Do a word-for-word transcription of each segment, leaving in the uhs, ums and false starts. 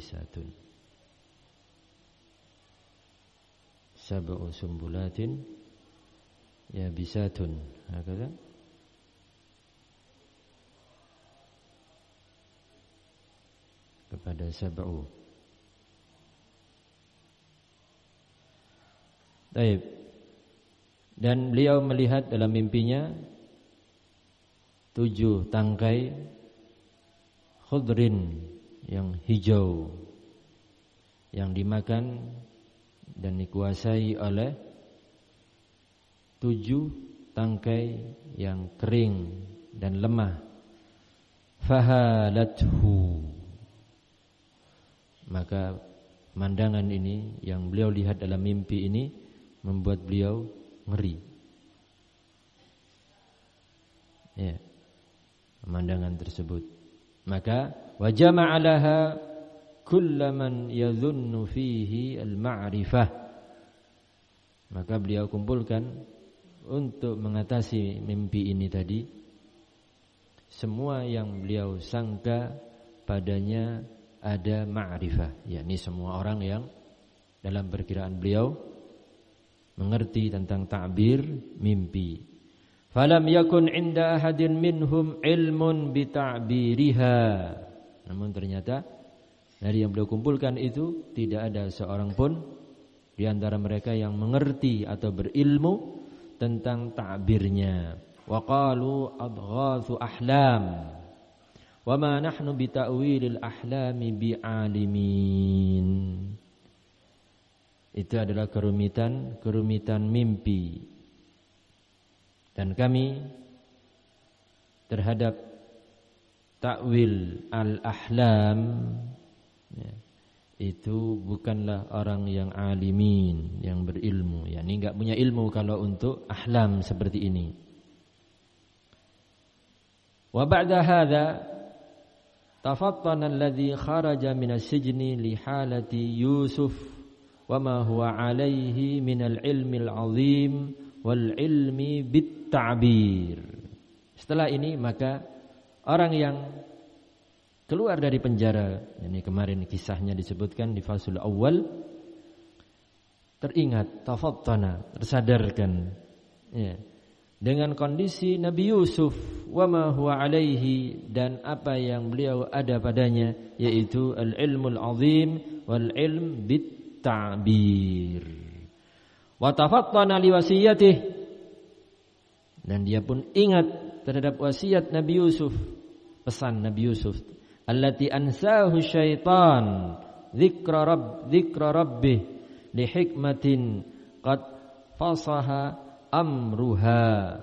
yabisatun. Sab'u sumbulatin yabisatun. Hakala kepada sab'u. Baik. Dan beliau melihat dalam mimpinya tujuh tangkai khudrin yang hijau yang dimakan dan dikuasai oleh tujuh tangkai yang kering dan lemah. Fahalathu, maka pemandangan ini yang beliau lihat dalam mimpi ini membuat beliau ngeri. Ya, pemandangan tersebut. Maka wajama alaha kullaman yadhunnu fihi al-ma'rifah. Maka beliau kumpulkan untuk mengatasi mimpi ini tadi semua yang beliau sangka padanya ada ma'rifah, yakni semua orang yang dalam perkiraan beliau mengerti tentang ta'bir mimpi. Falam yakun inda ahadin minhum ilmun bi ta'biriha. Namun ternyata dari yang beliau kumpulkan itu tidak ada seorang pun di antara mereka yang mengerti atau berilmu tentang ta'birnya. Wa qalu adghathu ahlam. Wa ma nahnu bi ta'wilil ahlami bi alimin. Itu adalah kerumitan-kerumitan mimpi. Dan kami terhadap takwil al-ahlam ya, itu bukanlah orang yang alimin, yang berilmu. Ya, ini enggak punya ilmu kalau untuk ahlam seperti ini. Wa ba'da hadza tafattana alladhi kharaja min as-sijni li halati Yusuf wa ma huwa alaihi min al-ilmi al-azim wal ilmi bit ta'bir. Setelah ini maka orang yang keluar dari penjara, ini kemarin kisahnya disebutkan di fasul awal, teringat, tafattana, tersadarkan ya, dengan kondisi Nabi Yusuf wa ma huwa alaihi, dan apa yang beliau ada padanya, yaitu al-ilmul azim wal ilm bit ta'bir. Wa tafattana li wasiyatih, dan dia pun ingat terhadap wasiat Nabi Yusuf, pesan Nabi Yusuf, allati ansahu syaitan dzikra rabb dzikra rabbih li hikmatin qad fasaha amruha.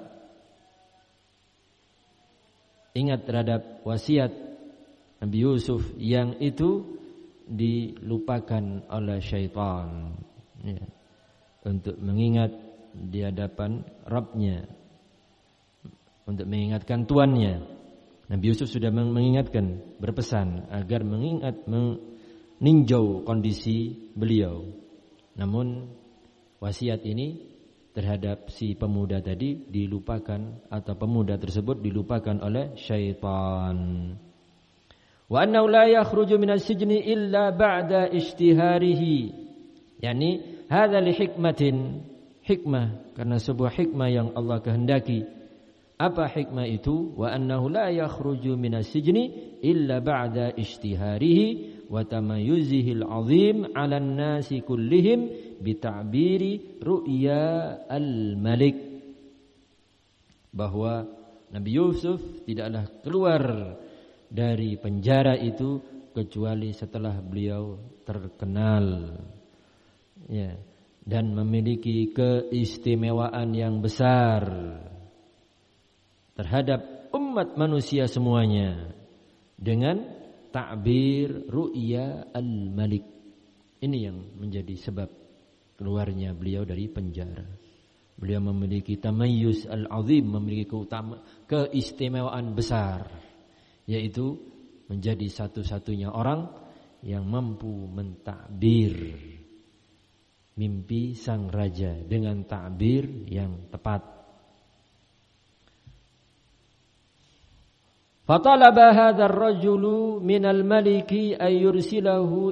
Ingat terhadap wasiat Nabi Yusuf yang itu dilupakan oleh syaitan ya, untuk mengingat di hadapan Rabbnya, untuk mengingatkan tuannya. Nabi Yusuf sudah mengingatkan, berpesan agar mengingat, meninjau kondisi beliau. Namun wasiat ini terhadap si pemuda tadi dilupakan, atau pemuda tersebut dilupakan oleh syaitan. Wa annahu la yakhruju minas sijni illa ba'da ishtiharihi, yakni hadza li hikmatin, hikmah karena sebuah hikmah yang Allah kehendaki. Apa hikmah itu? Wa annahu la yakhruju minas sijni illa ba'da ishtiharihi wa tamayyuzihil azim 'alan nasi kullihim bi ta'biri ru'ya al-malik. Bahwa Nabi Yusuf tidaklah keluar dari penjara itu kecuali setelah beliau terkenal ya, dan memiliki keistimewaan yang besar terhadap umat manusia semuanya dengan ta'bir ru'ya al-malik. Ini yang menjadi sebab keluarnya beliau dari penjara. Beliau memiliki tamayyuz al-azim, memiliki keutama, keistimewaan besar, yaitu menjadi satu-satunya orang yang mampu mentakbir mimpi sang raja dengan takbir yang tepat. Fatalaba hadzal rajulu minal maliki ay yursilahu